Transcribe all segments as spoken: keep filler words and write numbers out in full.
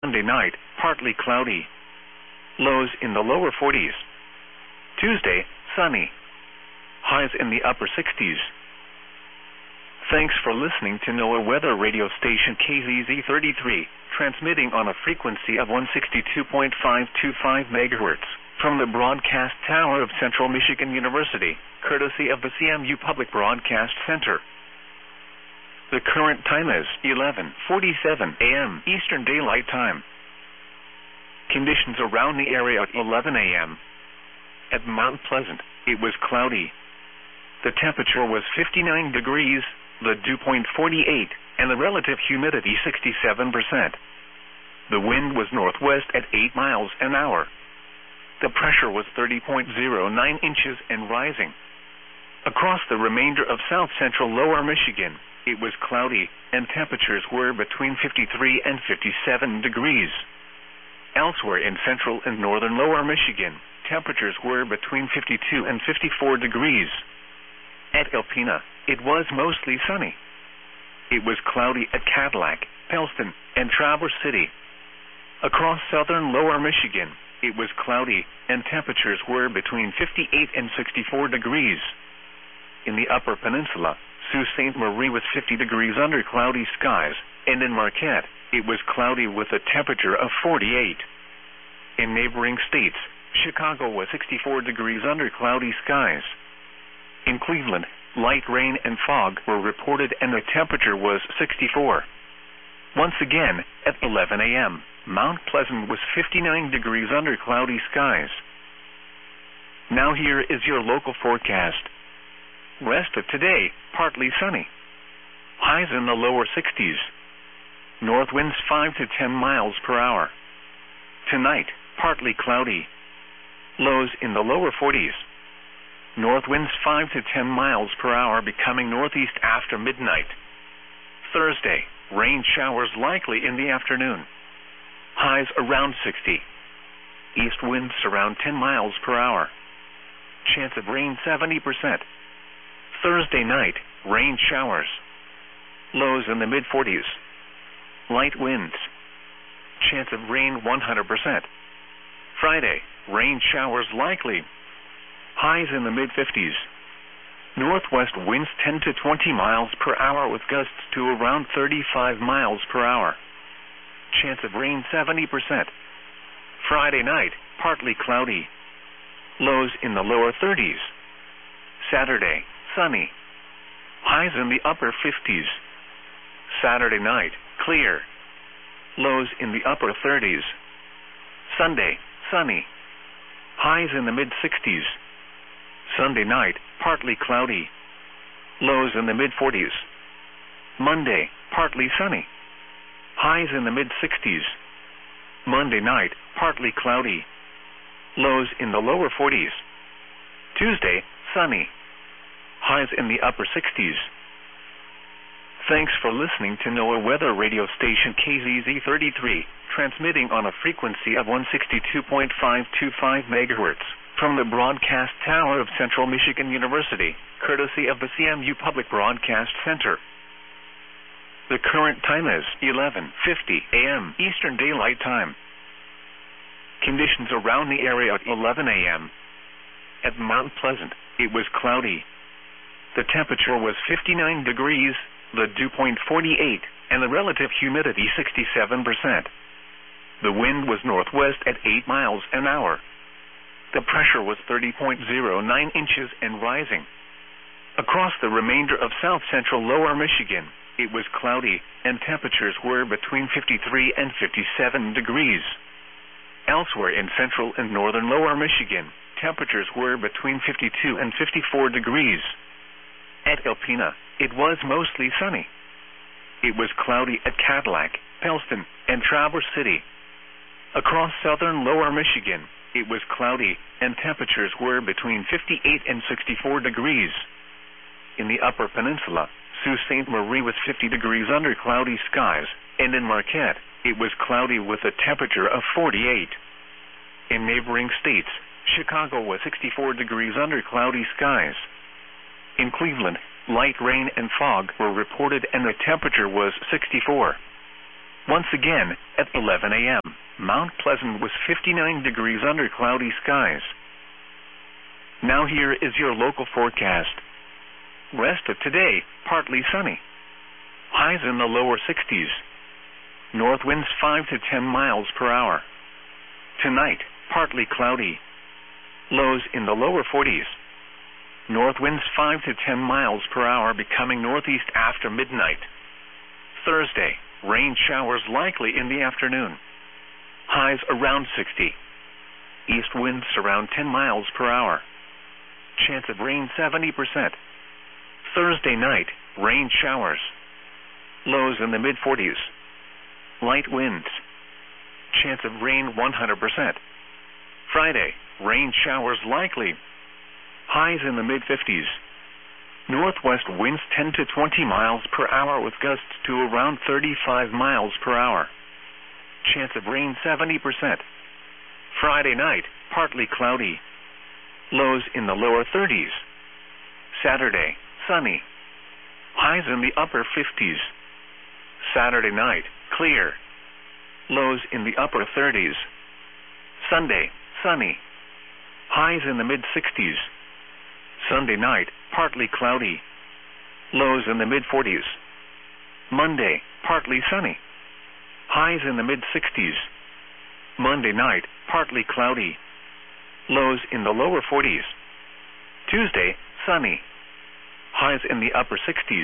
Monday night, partly cloudy. Lows in the lower forties. Tuesday, sunny. Highs in the upper sixties. Thanks for listening to NOAA weather radio station K Z Z thirty-three, transmitting on a frequency of one sixty-two point five two five megahertz from the broadcast tower of Central Michigan University, courtesy of the C M U Public Broadcast Center. The current time is eleven forty-seven a m Eastern Daylight Time. Conditions around the area at eleven a m At Mount Pleasant, it was cloudy. The temperature was fifty-nine degrees, the dew point forty-eight, and the relative humidity sixty-seven percent. The wind was northwest at eight miles an hour. The pressure was thirty point zero nine inches and rising. Across the remainder of south-central lower Michigan, it was cloudy, and temperatures were between fifty-three and fifty-seven degrees. Elsewhere in central and northern lower Michigan, temperatures were between fifty-two and fifty-four degrees. At Alpena, it was mostly sunny. It was cloudy at Cadillac, Pellston, and Traverse City. Across southern lower Michigan, it was cloudy, and temperatures were between fifty-eight and sixty-four degrees. In the upper peninsula, Sault Ste. Marie was fifty degrees under cloudy skies, and in Marquette, it was cloudy with a temperature of forty-eight. In neighboring states, Chicago was sixty-four degrees under cloudy skies. In Cleveland, light rain and fog were reported and the temperature was sixty-four. Once again, at eleven a m, Mount Pleasant was fifty-nine degrees under cloudy skies. Now here is your local forecast. Rest of today, partly sunny. Highs in the lower sixties. North winds five to ten miles per hour. Tonight, partly cloudy. Lows in the lower forties. North winds five to ten miles per hour becoming northeast after midnight. Thursday, rain showers likely in the afternoon. Highs around sixty. East winds around ten miles per hour. Chance of rain seventy percent. Thursday night, rain showers. Lows in the mid forties. Light winds. Chance of rain one hundred percent. Friday, rain showers likely. Highs in the mid fifties. Northwest winds ten to twenty miles per hour with gusts to around thirty-five miles per hour. Chance of rain seventy percent. Friday night, partly cloudy. Lows in the lower thirties. Saturday, sunny. Highs in the upper fifties. Saturday night, clear. Lows in the upper thirties. Sunday, sunny. Highs in the mid sixties. Sunday night, partly cloudy. Lows in the mid forties. Monday, partly sunny. Highs in the mid sixties. Monday night, partly cloudy. Lows in the lower forties. Tuesday, sunny. Highs in the upper sixties. Thanks for listening to NOAA weather radio station K Z Z thirty-three, transmitting on a frequency of one sixty-two point five two five megahertz from the broadcast tower of Central Michigan University, courtesy of the C M U Public Broadcast Center. The current time is eleven fifty a m Eastern Daylight Time. Conditions around the area at eleven a m At Mount Pleasant, it was cloudy. The temperature was fifty-nine degrees, the dew point forty-eight, and the relative humidity sixty-seven percent. The wind was northwest at eight miles an hour. The pressure was thirty point zero nine inches and rising. Across the remainder of south-central lower Michigan, it was cloudy, and temperatures were between fifty-three and fifty-seven degrees. Elsewhere in central and northern lower Michigan, temperatures were between fifty-two and fifty-four degrees. At Alpena, it was mostly sunny. It was cloudy at Cadillac, Pellston, and Traverse City. Across southern lower Michigan, it was cloudy, and temperatures were between fifty-eight and sixty-four degrees. In the upper peninsula, Sault Ste. Marie was fifty degrees under cloudy skies, and in Marquette, it was cloudy with a temperature of forty-eight. In neighboring states, Chicago was sixty-four degrees under cloudy skies. In Cleveland, light rain and fog were reported and the temperature was sixty-four. Once again, at eleven a m, Mount Pleasant was fifty-nine degrees under cloudy skies. Now here is your local forecast. Rest of today, partly sunny. Highs in the lower sixties. North winds five to ten miles per hour. Tonight, partly cloudy. Lows in the lower forties. North winds five to ten miles per hour, becoming northeast after midnight. Thursday, rain showers likely in the afternoon. Highs around sixty. East winds around ten miles per hour. Chance of rain seventy percent. Thursday night, rain showers. Lows in the mid forties. Light winds. Chance of rain one hundred percent. Friday, rain showers likely. Highs in the mid fifties. Northwest winds ten to twenty miles per hour with gusts to around thirty-five miles per hour. Chance of rain seventy percent. Friday night, partly cloudy. Lows in the lower thirties. Saturday, sunny. Highs in the upper fifties. Saturday night, clear. Lows in the upper thirties. Sunday, sunny. Highs in the mid sixties. Sunday night, partly cloudy. Lows in the mid forties. Monday, partly sunny. Highs in the mid sixties. Monday night, partly cloudy. Lows in the lower forties. Tuesday, sunny. Highs in the upper sixties.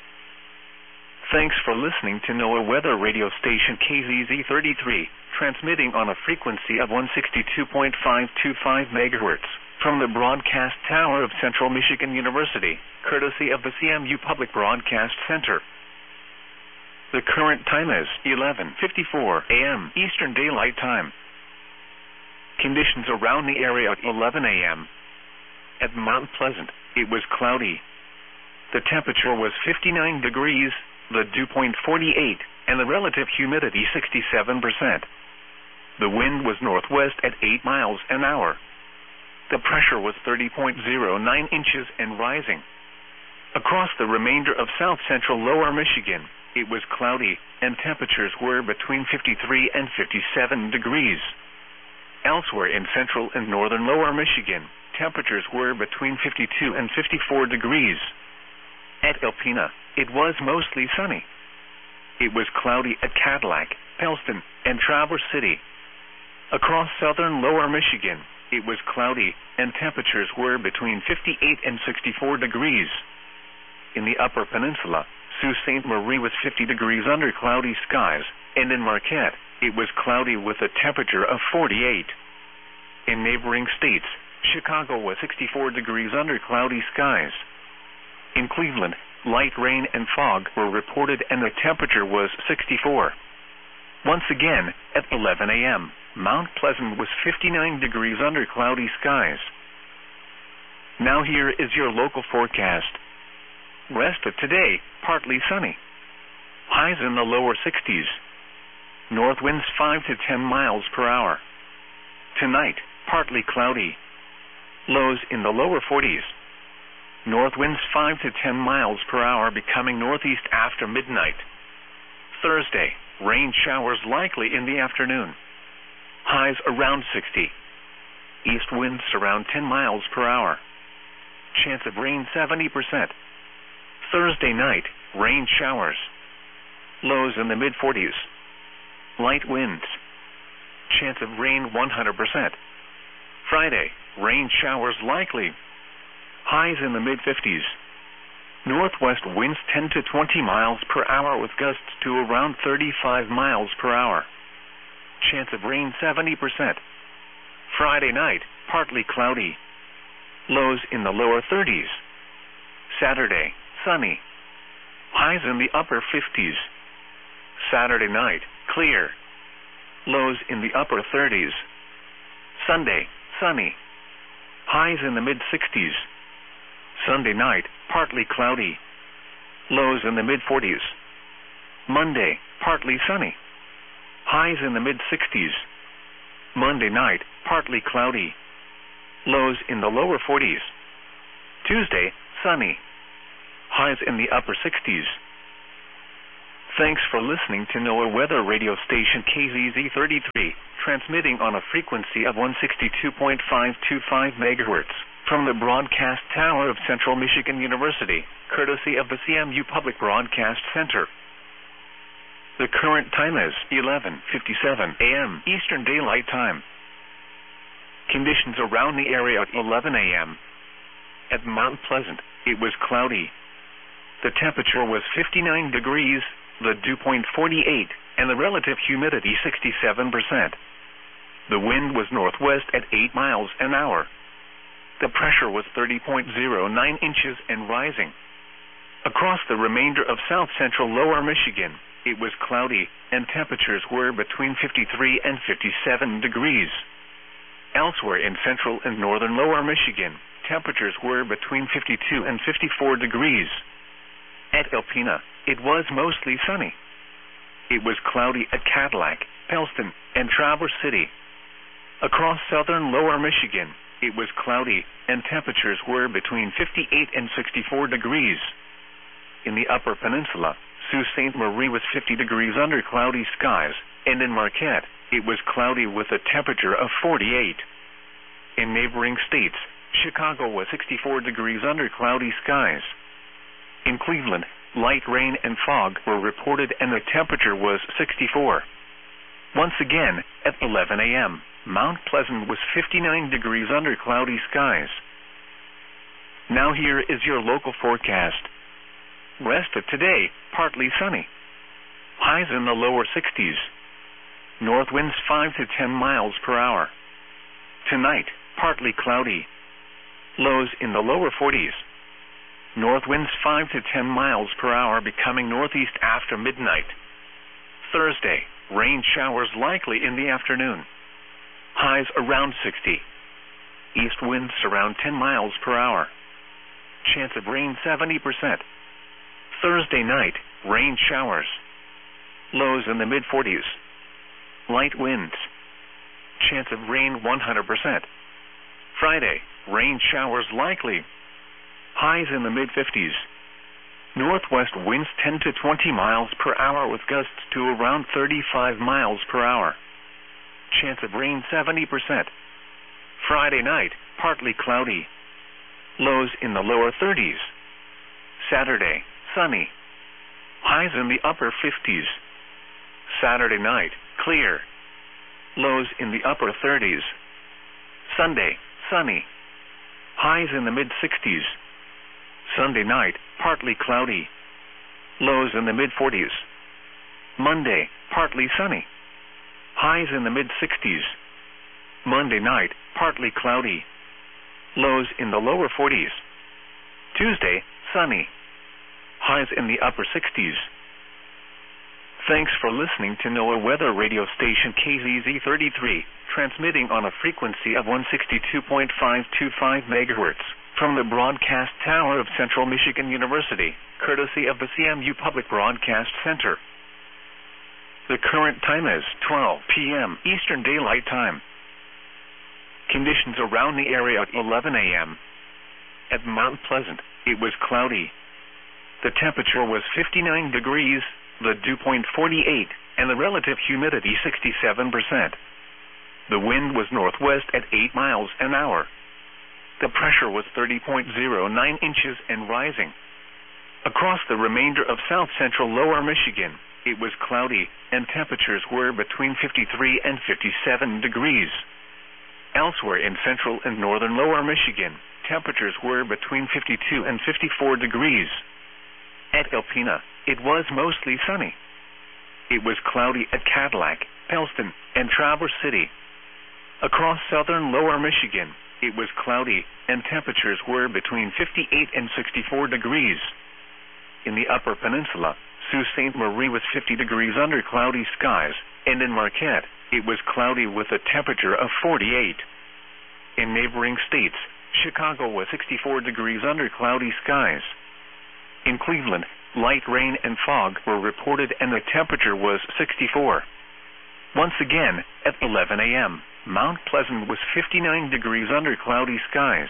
Thanks for listening to NOAA Weather Radio Station K Z Z thirty-three, transmitting on a frequency of one sixty-two point five two five megahertz from the broadcast tower of Central Michigan University, courtesy of the C M U Public Broadcast Center. The current time is eleven fifty-four a m Eastern Daylight Time. Conditions around the area at eleven a m At Mount Pleasant, it was cloudy. The temperature was fifty-nine degrees, the dew point forty-eight, and the relative humidity sixty-seven percent. The wind was northwest at eight miles an hour. The pressure was thirty point zero nine inches and rising. Across the remainder of south-central lower Michigan, it was cloudy, and temperatures were between fifty-three and fifty-seven degrees. Elsewhere in central and northern lower Michigan, temperatures were between fifty-two and fifty-four degrees. At Alpena, it was mostly sunny. It was cloudy at Cadillac, Pellston, and Traverse City. Across southern lower Michigan, it was cloudy, and temperatures were between fifty-eight and sixty-four degrees. In the upper peninsula, Sault Ste. Marie was fifty degrees under cloudy skies, and in Marquette, it was cloudy with a temperature of forty-eight. In neighboring states, Chicago was sixty-four degrees under cloudy skies. In Cleveland, light rain and fog were reported and the temperature was sixty-four. Once again, at eleven a m, Mount Pleasant was fifty-nine degrees under cloudy skies. Now here is your local forecast. Rest of today, partly sunny. Highs in the lower sixties. North winds five to ten miles per hour. Tonight, partly cloudy. Lows in the lower forties. North winds five to ten miles per hour, becoming northeast after midnight. Thursday, rain showers likely in the afternoon. Highs around sixty. East winds around ten miles per hour. Chance of rain seventy percent. Thursday night, rain showers. Lows in the mid forties. Light winds. Chance of rain one hundred percent. Friday, rain showers likely. Highs in the mid fifties. Northwest winds ten to twenty miles per hour with gusts to around thirty-five miles per hour. Chance of rain seventy percent. Friday night, partly cloudy. Lows in the lower thirties. Saturday, sunny. Highs in the upper fifties. Saturday night, clear. Lows in the upper thirties. Sunday, sunny. Highs in the mid sixties. Sunday night, partly cloudy. Lows in the mid forties. Monday, partly sunny. Highs in the mid sixties. Monday night, partly cloudy. Lows in the lower forties. Tuesday, sunny. Highs in the upper sixties. Thanks for listening to NOAA weather radio station K Z Z thirty-three, transmitting on a frequency of one sixty-two point five two five megahertz from the broadcast tower of Central Michigan University, courtesy of the C M U Public Broadcast Center. The current time is eleven fifty-seven a m Eastern Daylight Time. Conditions around the area at eleven a m At Mount Pleasant, it was cloudy. The temperature was fifty-nine degrees, the dew point forty-eight, and the relative humidity sixty-seven percent. The wind was northwest at eight miles an hour. The pressure was thirty point zero nine inches and rising. Across the remainder of south-central lower Michigan, it was cloudy, and temperatures were between fifty-three and fifty-seven degrees. Elsewhere in central and northern lower Michigan, temperatures were between fifty-two and fifty-four degrees. At Alpena, it was mostly sunny. It was cloudy at Cadillac, Pellston, and Traverse City. Across southern lower Michigan, it was cloudy, and temperatures were between fifty-eight and sixty-four degrees. In the Upper Peninsula, Sault Ste. Marie was fifty degrees under cloudy skies, and in Marquette, it was cloudy with a temperature of forty-eight. In neighboring states, Chicago was sixty-four degrees under cloudy skies. In Cleveland, light rain and fog were reported and the temperature was sixty-four. Once again, at eleven a m, Mount Pleasant was fifty-nine degrees under cloudy skies. Now here is your local forecast. Rest of today, partly sunny. Highs in the lower sixties. North winds five to ten miles per hour. Tonight, partly cloudy. Lows in the lower forties. North winds five to ten miles per hour becoming northeast after midnight. Thursday, rain showers likely in the afternoon. Highs around sixty. East winds around ten miles per hour. Chance of rain seventy percent. Thursday night, rain showers. Lows in the mid-forties. Light winds. Chance of rain one hundred percent. Friday, rain showers likely. Highs in the mid-fifties. Northwest winds ten to twenty miles per hour with gusts to around thirty-five miles per hour. Chance of rain seventy percent. Friday night, partly cloudy. Lows in the lower thirties. Saturday, sunny. Highs in the upper fifties. Saturday night, clear. Lows in the upper thirties. Sunday, sunny. Highs in the mid-sixties. Sunday night, partly cloudy. Lows in the mid-forties. Monday, partly sunny. Highs in the mid-sixties. Monday night, partly cloudy. Lows in the lower forties. Tuesday, sunny. Highs in the upper sixties. Thanks for listening to NOAA weather radio station K Z Z thirty-three, transmitting on a frequency of one sixty-two point five two five megahertz from the broadcast tower of Central Michigan University, courtesy of the C M U Public Broadcast Center. The current time is twelve p m Eastern Daylight Time. Conditions around the area at eleven a m At Mount Pleasant, it was cloudy. The temperature was fifty-nine degrees, the dew point forty-eight, and the relative humidity sixty-seven percent. The wind was northwest at eight miles an hour. The pressure was thirty point zero nine inches and rising. Across the remainder of south-central lower Michigan, it was cloudy, and temperatures were between fifty-three and fifty-seven degrees. Elsewhere in central and northern lower Michigan, temperatures were between fifty-two and fifty-four degrees. At Alpena, it was mostly sunny. It was cloudy at Cadillac, Pellston, and Traverse City. Across southern lower Michigan, it was cloudy, and temperatures were between fifty-eight and sixty-four degrees. In the Upper Peninsula, Sault Ste. Marie was fifty degrees under cloudy skies, and in Marquette, it was cloudy with a temperature of forty-eight. In neighboring states, Chicago was sixty-four degrees under cloudy skies. In Cleveland, light rain and fog were reported and the temperature was sixty-four. Once again, at eleven a m, Mount Pleasant was fifty-nine degrees under cloudy skies.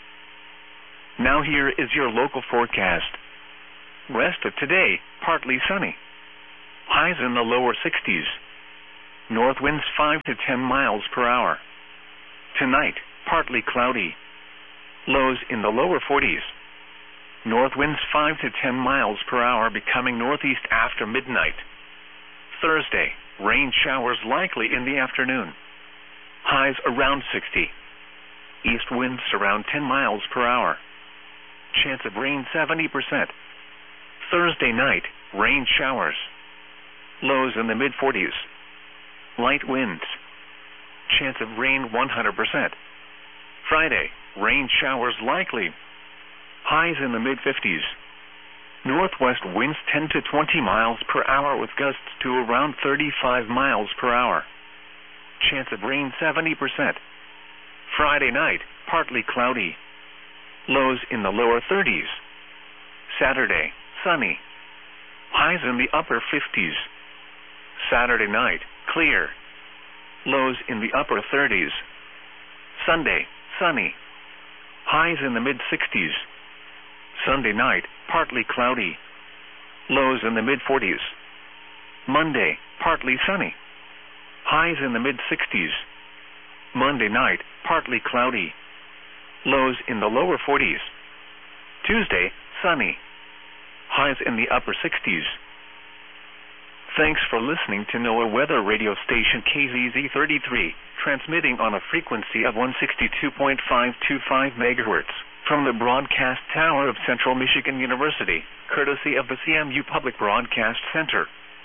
Now here is your local forecast. Rest of today, partly sunny. Highs in the lower sixties. North winds five to ten miles per hour. Tonight, partly cloudy. Lows in the lower forties. North winds five to ten miles per hour becoming northeast after midnight. Thursday, rain showers likely in the afternoon. Highs around sixty. East winds around ten miles per hour. Chance of rain seventy percent. Thursday night, rain showers. Lows in the mid forties. Light winds. Chance of rain one hundred percent. Friday, rain showers likely. Highs in the mid fifties. Northwest winds ten to twenty miles per hour with gusts to around thirty-five miles per hour. Chance of rain seventy percent. Friday night, partly cloudy. Lows in the lower thirties. Saturday, sunny. Highs in the upper fifties. Saturday night, clear. Lows in the upper thirties. Sunday, sunny. Highs in the mid sixties. Sunday night, partly cloudy. Lows in the mid forties. Monday, partly sunny. Highs in the mid sixties. Monday night, partly cloudy. Lows in the lower forties. Tuesday, sunny. Highs in the upper sixties. Thanks for listening to NOAA Weather Radio Station K Z Z thirty-three, transmitting on a frequency of one sixty-two point five two five megahertz from the broadcast tower of Central Michigan University, courtesy of the C M U Public Broadcast Center.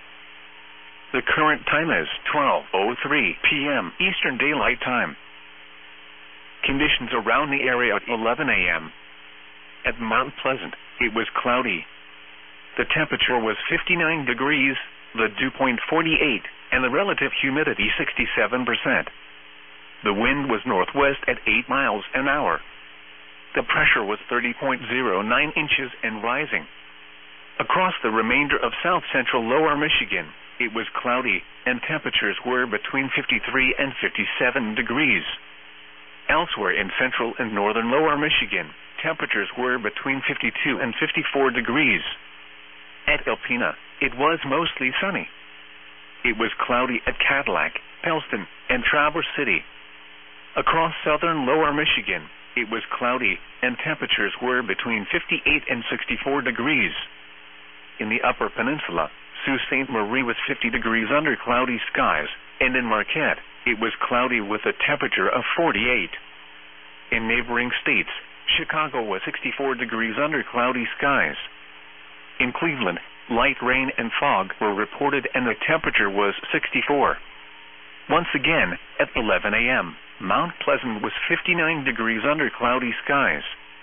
The current time is twelve oh three p m Eastern Daylight Time. Conditions around the area at eleven a m At Mount Pleasant, it was cloudy. The temperature was fifty-nine degrees, the dew point forty-eight, and the relative humidity sixty-seven percent. The wind was northwest at eight miles an hour. The pressure was thirty point zero nine inches and rising. Across the remainder of south-central lower Michigan, it was cloudy, and temperatures were between fifty-three and fifty-seven degrees. Elsewhere in central and northern lower Michigan, temperatures were between fifty-two and fifty-four degrees. At Alpena, it was mostly sunny. It was cloudy at Cadillac, Pellston, and Traverse City. Across southern lower Michigan, it was cloudy, and temperatures were between fifty-eight and sixty-four degrees. In the Upper Peninsula, Sault Ste. Marie was fifty degrees under cloudy skies, and in Marquette, it was cloudy with a temperature of forty-eight. In neighboring states, Chicago was sixty-four degrees under cloudy skies. In Cleveland, light rain and fog were reported and the temperature was sixty-four. Once again, at eleven a m, Mount Pleasant was fifty-nine degrees under cloudy skies.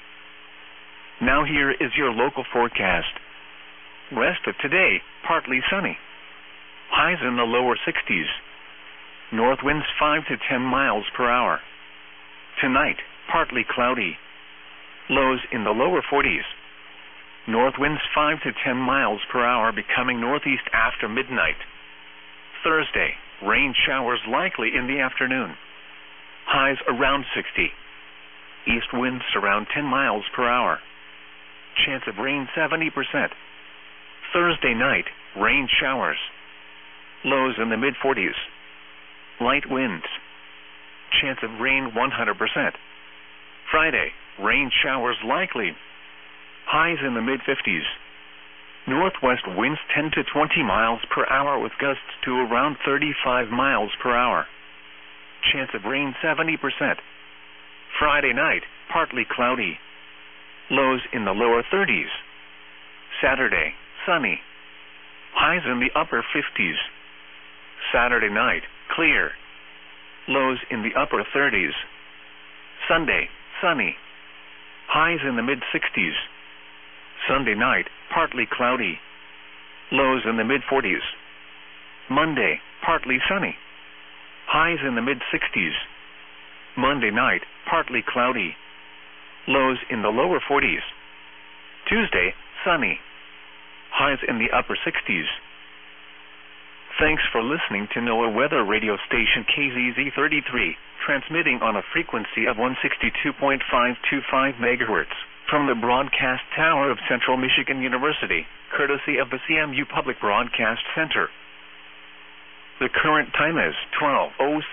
Now here is your local forecast. Rest of today, partly sunny. Highs in the lower sixties. North winds five to ten miles per hour. Tonight, partly cloudy. Lows in the lower forties. North winds five to ten miles per hour becoming northeast after midnight. Thursday, rain showers likely in the afternoon. Highs around sixty. East winds around ten miles per hour. Chance of rain seventy percent. Thursday night, rain showers. Lows in the mid forties. Light winds. Chance of rain one hundred percent. Friday, rain showers likely. Highs in the mid fifties. Northwest winds ten to twenty miles per hour with gusts to around thirty-five miles per hour. Chance of rain seventy percent. Friday night, partly cloudy. Lows in the lower thirties. Saturday, sunny. Highs in the upper fifties. Saturday night, clear. Lows in the upper thirties. Sunday, sunny. Highs in the mid sixties. Sunday night, partly cloudy. Lows in the mid forties. Monday, partly sunny. Highs in the mid sixties. Monday night, partly cloudy. Lows in the lower forties. Tuesday, sunny. Highs in the upper sixties. Thanks for listening to NOAA Weather Radio Station K Z Z thirty-three, transmitting on a frequency of one sixty-two point five two five megahertz from the broadcast tower of Central Michigan University, courtesy of the C M U Public Broadcast Center. The current time is twelve oh